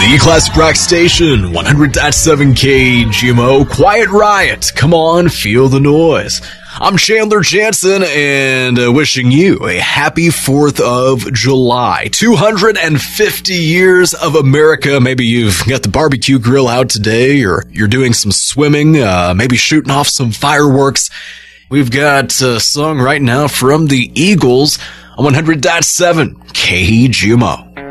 The Classic Rock Station, 100.7 KGMO, Quiet Riot. Come on, feel the noise. I'm Chandler Jansen, and wishing you a happy 4th of July. 250 years of America. Maybe you've got the barbecue grill out today, or you're doing some swimming, maybe shooting off some fireworks. We've got a song right now from the Eagles on 100.7 KGMO.